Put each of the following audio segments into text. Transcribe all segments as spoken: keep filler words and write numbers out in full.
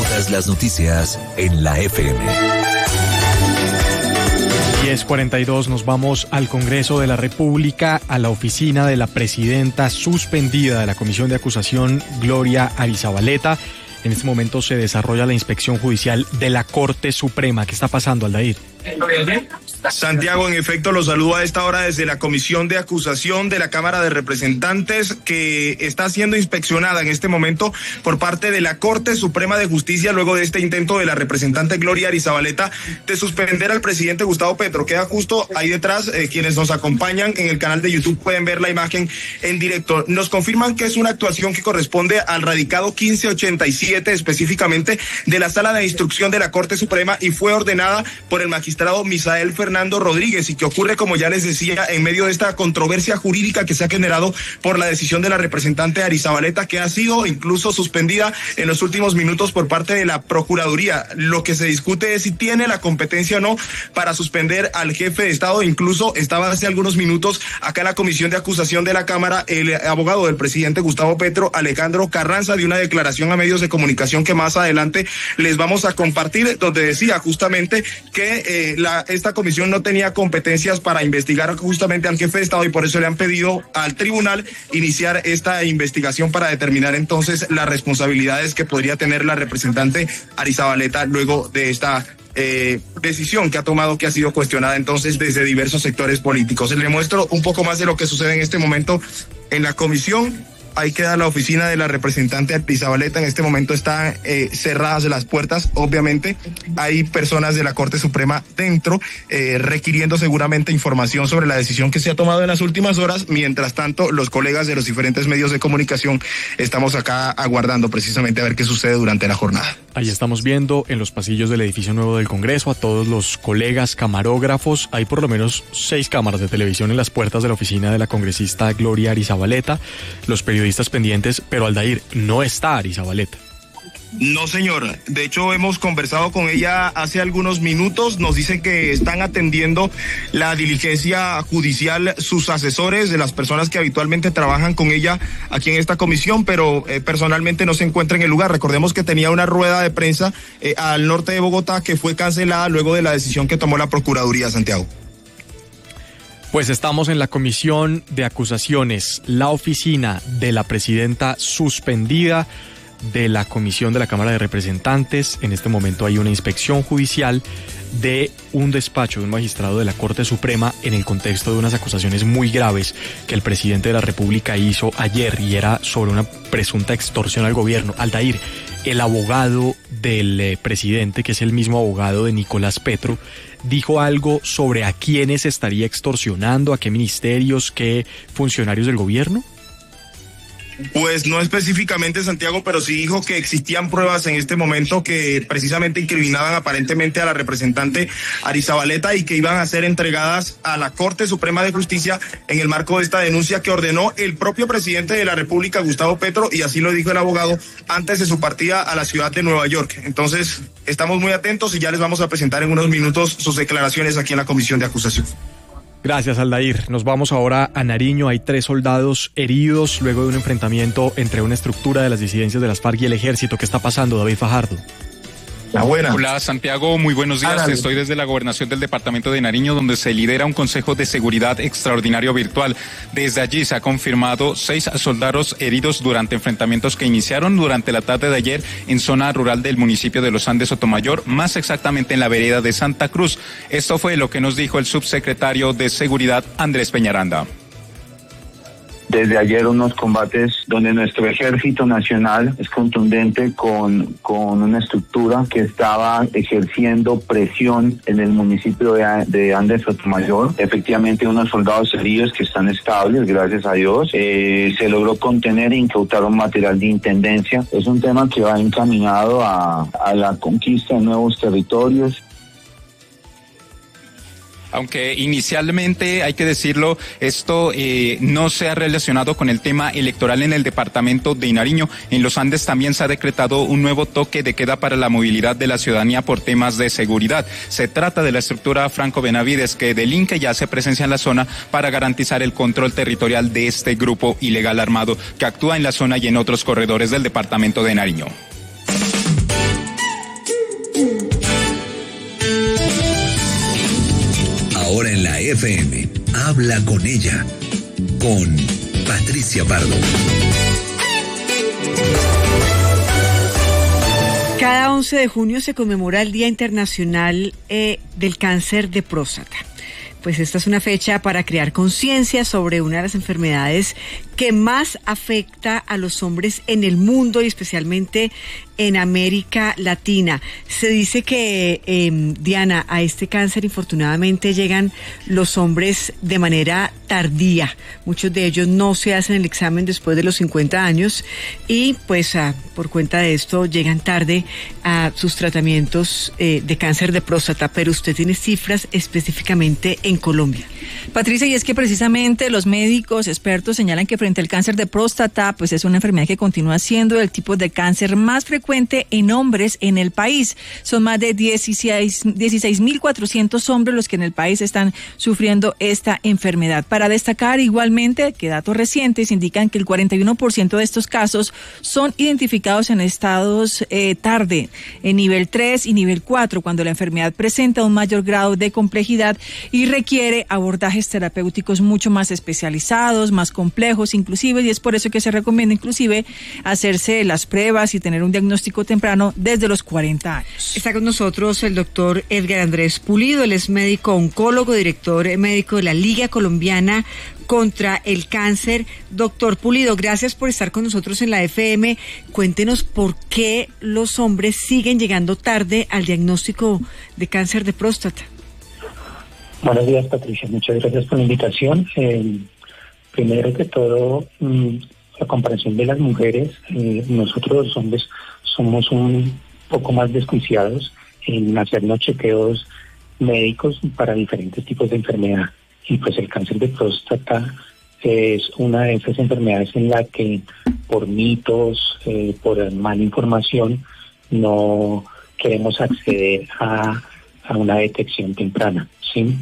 Todas las noticias en la F M. diez cuarenta y dos, nos vamos al Congreso de la República, a la oficina de la presidenta suspendida de la Comisión de Acusación, Gloria Arizabaleta. En este momento se desarrolla la inspección judicial de la Corte Suprema. ¿Qué está pasando, Aldair? Santiago, en efecto, los saludo a esta hora desde la Comisión de Acusación de la Cámara de Representantes, que está siendo inspeccionada en este momento por parte de la Corte Suprema de Justicia, luego de este intento de la representante Gloria Arizabaleta de suspender al presidente Gustavo Petro. Queda justo ahí detrás, eh, quienes nos acompañan en el canal de YouTube pueden ver la imagen en directo. Nos confirman que es una actuación que corresponde al radicado quince ochenta y siete, específicamente de la Sala de Instrucción de la Corte Suprema, y fue ordenada por el magistrado Misael Fernando Rodríguez, y que ocurre, como ya les decía, en medio de esta controversia jurídica que se ha generado por la decisión de la representante Arizabaleta, que ha sido incluso suspendida en los últimos minutos por parte de la Procuraduría. Lo que se discute es si tiene la competencia o no para suspender al jefe de Estado. Incluso estaba hace algunos minutos acá en la Comisión de Acusación de la Cámara el abogado del presidente Gustavo Petro, Alejandro Carranza, de una declaración a medios de comunicación que más adelante les vamos a compartir, donde decía justamente que eh, la, esta comisión no tenía competencias para investigar justamente al jefe de Estado, y por eso le han pedido al tribunal iniciar esta investigación para determinar entonces las responsabilidades que podría tener la representante Arizabaleta luego de esta eh, decisión que ha tomado, que ha sido cuestionada entonces desde diversos sectores políticos. Les muestro un poco más de lo que sucede en este momento en la comisión. Ahí queda la oficina de la representante Arizabaleta. En este momento están eh, cerradas las puertas, obviamente. Hay personas de la Corte Suprema dentro, eh, requiriendo seguramente información sobre la decisión que se ha tomado en las últimas horas. Mientras tanto, los colegas de los diferentes medios de comunicación estamos acá aguardando precisamente a ver qué sucede durante la jornada. Ahí estamos viendo en los pasillos del edificio nuevo del Congreso a todos los colegas camarógrafos. Hay por lo menos seis cámaras de televisión en las puertas de la oficina de la congresista Gloria Arizabaleta. Los periodistas pendientes, pero Aldair, no está Arizabaleta. No, señor. De hecho, hemos conversado con ella hace algunos minutos. Nos dicen que están atendiendo la diligencia judicial sus asesores, de las personas que habitualmente trabajan con ella aquí en esta comisión, pero eh, personalmente no se encuentra en el lugar. Recordemos que tenía una rueda de prensa eh, al norte de Bogotá que fue cancelada luego de la decisión que tomó la Procuraduría, Santiago. Pues estamos en la Comisión de Acusaciones, la oficina de la presidenta suspendida de la Comisión de la Cámara de Representantes. En este momento hay una inspección judicial de un despacho de un magistrado de la Corte Suprema en el contexto de unas acusaciones muy graves que el presidente de la República hizo ayer, y era sobre una presunta extorsión al gobierno. Aldair, el abogado del eh, presidente, que es el mismo abogado de Nicolás Petro, dijo algo sobre a quiénes estaría extorsionando, a qué ministerios, qué funcionarios del gobierno. Pues no específicamente, Santiago, pero sí dijo que existían pruebas en este momento que precisamente incriminaban aparentemente a la representante Arizabaleta, y que iban a ser entregadas a la Corte Suprema de Justicia en el marco de esta denuncia que ordenó el propio presidente de la República, Gustavo Petro, y así lo dijo el abogado antes de su partida a la ciudad de Nueva York. Entonces, estamos muy atentos y ya les vamos a presentar en unos minutos sus declaraciones aquí en la Comisión de Acusación. Gracias, Aldair. Nos vamos ahora a Nariño. Hay tres soldados heridos luego de un enfrentamiento entre una estructura de las disidencias de las FARC y el ejército. ¿Qué está pasando, David Fajardo? La buena. Hola, Santiago, muy buenos días. Hágale. Estoy desde la gobernación del departamento de Nariño, donde se lidera un consejo de seguridad extraordinario virtual. Desde allí se ha confirmado seis soldados heridos durante enfrentamientos que iniciaron durante la tarde de ayer en zona rural del municipio de Los Andes, Sotomayor, más exactamente en la vereda de Santa Cruz. Esto fue lo que nos dijo el subsecretario de Seguridad, Andrés Peñaranda. Desde ayer unos combates donde nuestro ejército nacional es contundente con, con una estructura que estaba ejerciendo presión en el municipio de, de Andes Sotomayor. Efectivamente, unos soldados heridos que están estables, gracias a Dios. Eh, se logró contener e incautar un material de intendencia. Es un tema que va encaminado a, a la conquista de nuevos territorios. Aunque inicialmente, hay que decirlo, esto eh, no se ha relacionado con el tema electoral en el departamento de Nariño. En Los Andes también se ha decretado un nuevo toque de queda para la movilidad de la ciudadanía por temas de seguridad. Se trata de la estructura Franco Benavides, que delinque y hace presencia en la zona para garantizar el control territorial de este grupo ilegal armado que actúa en la zona y en otros corredores del departamento de Nariño. F M. Habla con ella. Con Patricia Pardo. Cada once de junio se conmemora el Día Internacional eh, del Cáncer de Próstata. Pues esta es una fecha para crear conciencia sobre una de las enfermedades que más afecta a los hombres en el mundo y especialmente en América Latina. Se dice que, eh, Diana, a este cáncer infortunadamente llegan los hombres de manera tardía. Muchos de ellos no se hacen el examen después de los cincuenta años y pues ah, por cuenta de esto llegan tarde a sus tratamientos eh, de cáncer de próstata. Pero usted tiene cifras específicamente en Colombia. Patricia, y es que precisamente los médicos expertos señalan que frente al cáncer de próstata, pues es una enfermedad que continúa siendo el tipo de cáncer más frecuente en hombres en el país. Son más de dieciséis mil cuatrocientos hombres los que en el país están sufriendo esta enfermedad. Para destacar igualmente que datos recientes indican que el cuarenta y uno por ciento de estos casos son identificados en estados eh, tarde, en nivel tres y nivel cuatro, cuando la enfermedad presenta un mayor grado de complejidad y requiere abordajes terapéuticos mucho más especializados, más complejos inclusive, y es por eso que se recomienda inclusive hacerse las pruebas y tener un diagnóstico temprano desde los cuarenta años. Está con nosotros el doctor Edgar Andrés Pulido, él es médico oncólogo, director médico de la Liga Colombiana contra el Cáncer. Doctor Pulido, gracias por estar con nosotros en la F M. Cuéntenos por qué los hombres siguen llegando tarde al diagnóstico de cáncer de próstata. Buenos días, Patricia. Muchas gracias por la invitación. Eh, primero que todo, mmm, la comparación de las mujeres, eh, nosotros los hombres somos un poco más desjuiciados en hacernos chequeos médicos para diferentes tipos de enfermedad. Y pues el cáncer de próstata es una de esas enfermedades en la que por mitos, eh, por mala información, no queremos acceder a a una detección temprana, ¿sí?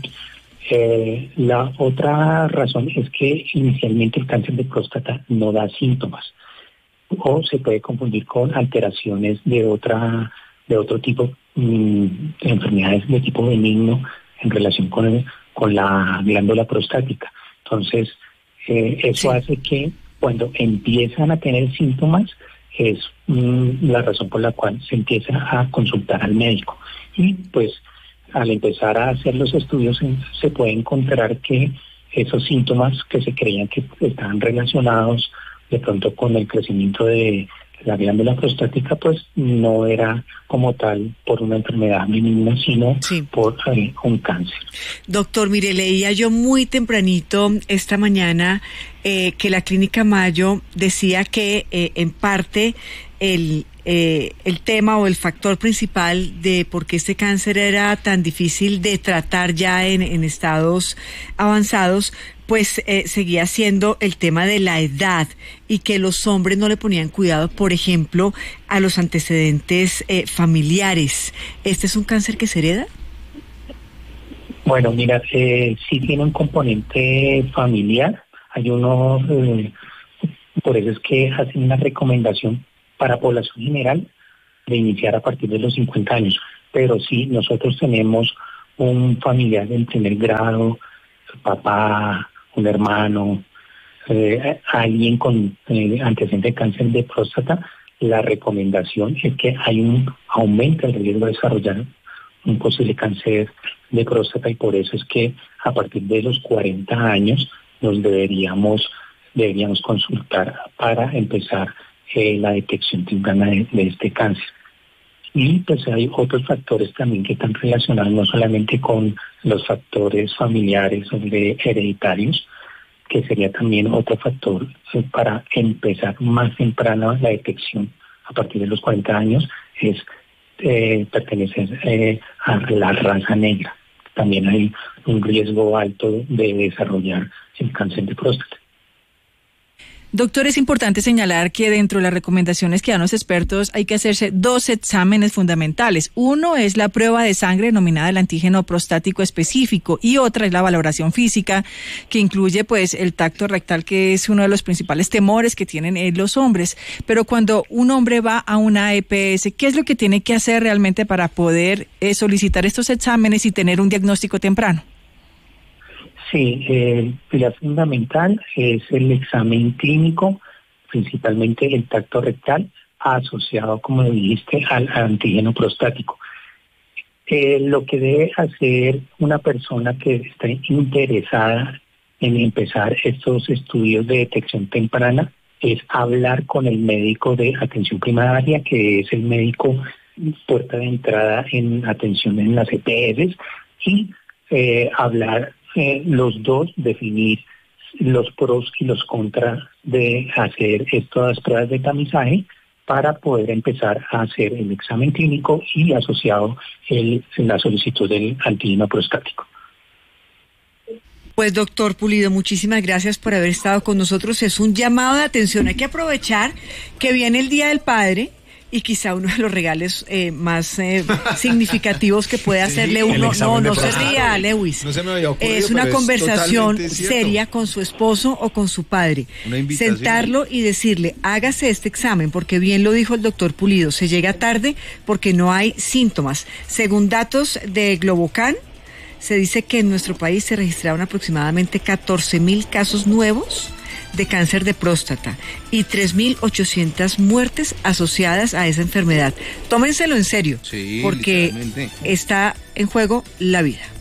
Eh, la otra razón es que inicialmente el cáncer de próstata no da síntomas o se puede confundir con alteraciones de otra de otro tipo mmm, de enfermedades de tipo benigno en relación con, el, con la glándula prostática. Entonces, eh, eso hace que cuando empiezan a tener síntomas es mmm, la razón por la cual se empieza a consultar al médico. Y pues al empezar a hacer los estudios se puede encontrar que esos síntomas que se creían que estaban relacionados de pronto con el crecimiento de la glándula prostática, pues no era como tal por una enfermedad benigna, sino sí. por eh, un cáncer. Doctor, mire, leía yo muy tempranito esta mañana eh, que la Clínica Mayo decía que eh, en parte el Eh, el tema o el factor principal de por qué este cáncer era tan difícil de tratar ya en, en estados avanzados, pues eh, seguía siendo el tema de la edad y que los hombres no le ponían cuidado, por ejemplo, a los antecedentes eh, familiares. ¿Este es un cáncer que se hereda? Bueno, mira, eh, sí tiene un componente familiar. Hay uno, eh, por eso es que hacen una recomendación para población general de iniciar a partir de los cincuenta años. Pero sí, nosotros tenemos un familiar en primer grado, papá, un hermano, eh, alguien con eh, antecedente de cáncer de próstata, la recomendación es que hay un aumento del riesgo de desarrollar un posible cáncer de próstata y por eso es que a partir de los cuarenta años nos deberíamos, deberíamos consultar para empezar Eh, la detección temprana de, de este cáncer. Y pues hay otros factores también que están relacionados no solamente con los factores familiares o hereditarios, que sería también otro factor eh, para empezar más temprano la detección a partir de los cuarenta años, es eh, pertenecer eh, a la raza negra. También hay un riesgo alto de desarrollar el cáncer de próstata. Doctor, es importante señalar que dentro de las recomendaciones que dan los expertos hay que hacerse dos exámenes fundamentales. Uno es la prueba de sangre denominada el antígeno prostático específico y otra es la valoración física que incluye pues el tacto rectal, que es uno de los principales temores que tienen eh, los hombres. Pero cuando un hombre va a una E P S, ¿qué es lo que tiene que hacer realmente para poder eh, solicitar estos exámenes y tener un diagnóstico temprano? Sí, el pilar fundamental es el examen clínico, principalmente el tacto rectal, asociado, como dijiste, al antígeno prostático. Eh, lo que debe hacer una persona que está interesada en empezar estos estudios de detección temprana es hablar con el médico de atención primaria, que es el médico puerta de entrada en atención en las E P S, y eh, hablar eh, los dos, definir los pros y los contras de hacer estas pruebas de tamizaje para poder empezar a hacer el examen clínico y asociado el, la solicitud del antígeno prostático. Pues doctor Pulido, muchísimas gracias por haber estado con nosotros. Es un llamado de atención. Hay que aprovechar que viene el Día del Padre y quizá uno de los regalos eh, más eh, significativos que puede hacerle sí, uno. No, no se ría, Lewis. No se me había ocurrido, es una conversación es seria con su esposo o con su padre. Sentarlo y decirle, hágase este examen, porque bien lo dijo el doctor Pulido, se llega tarde porque no hay síntomas. Según datos de Globocan, se dice que en nuestro país se registraron aproximadamente catorce mil casos nuevos de cáncer de próstata y tres mil ochocientas muertes asociadas a esa enfermedad. Tómenselo en serio, sí, porque está en juego la vida.